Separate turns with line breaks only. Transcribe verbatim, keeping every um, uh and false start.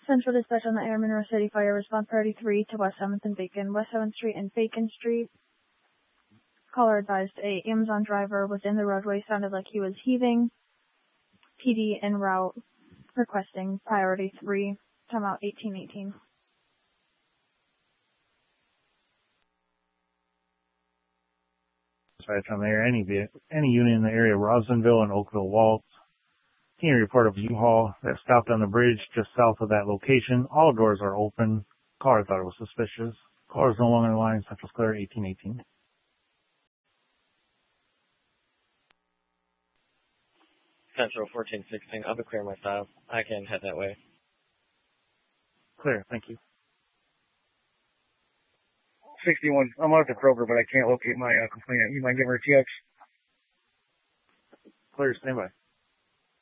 Central dispatch on the Air Monroe City Fire. Response priority three to West seventh and Bacon. West seventh Street and Bacon Street. Caller advised a Amazon driver was in the roadway. Sounded like he was heaving. P D en route. Requesting priority three. Timeout eighteen eighteen.
Dispatch on the air. Any, any unit in the area of Roslynville and Oakville Waltz. Seen a report of U-Haul that stopped on the bridge just south of that location. All doors are open. Caller thought it was suspicious. Caller is no longer in the line. Central Clear, eighteen eighteen.
Central fourteen sixteen. I'll be clear my file. I can head that way.
Clear. Thank you.
sixty-one. I'm out at the Kroger, but I can't locate my uh, complainant. You mind giving her a T X?
Clear. Stand by.